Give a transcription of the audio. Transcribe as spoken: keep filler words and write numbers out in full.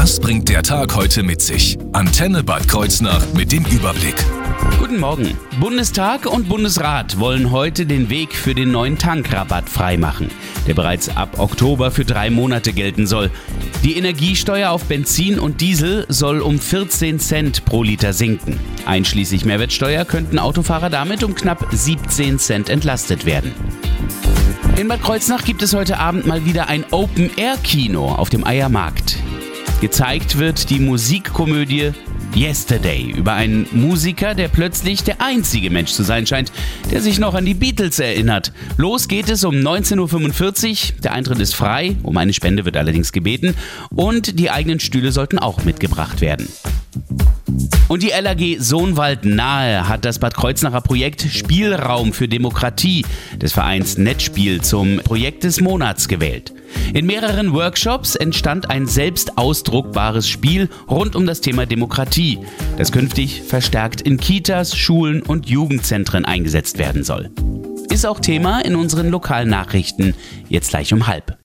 Was bringt der Tag heute mit sich? Antenne Bad Kreuznach mit dem Überblick. Guten Morgen. Bundestag und Bundesrat wollen heute den Weg für den neuen Tankrabatt freimachen, der bereits ab Oktober für drei Monate gelten soll. Die Energiesteuer auf Benzin und Diesel soll um vierzehn Cent pro Liter sinken. Einschließlich Mehrwertsteuer könnten Autofahrer damit um knapp siebzehn Cent entlastet werden. In Bad Kreuznach gibt es heute Abend mal wieder ein Open-Air-Kino auf dem Eiermarkt. Gezeigt wird die Musikkomödie Yesterday über einen Musiker, der plötzlich der einzige Mensch zu sein scheint, der sich noch an die Beatles erinnert. Los geht es um neunzehn Uhr fünfundvierzig, der Eintritt ist frei, um eine Spende wird allerdings gebeten und die eigenen Stühle sollten auch mitgebracht werden. Und die L A G Sohnwald Nahe hat das Bad Kreuznacher Projekt Spielraum für Demokratie des Vereins Netzspiel zum Projekt des Monats gewählt. In mehreren Workshops entstand ein selbst ausdruckbares Spiel rund um das Thema Demokratie, das künftig verstärkt in Kitas, Schulen und Jugendzentren eingesetzt werden soll. Ist auch Thema in unseren lokalen Nachrichten, jetzt gleich um halb.